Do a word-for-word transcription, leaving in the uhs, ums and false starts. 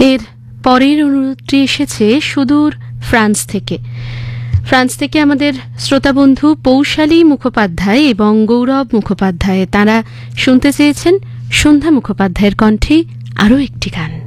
এর পরের অনুরোধটি এসেছে সুদূর ফ্রান্স থেকে। ফ্রান্স থেকে আমাদের শ্রোতা বন্ধু পৌশালী মুখোপাধ্যায় এবং গৌরব মুখোপাধ্যায়, তারা শুনতে চেয়েছেন সন্ধ্যা মুখোপাধ্যায়ের কণ্ঠে আরও একটি গান।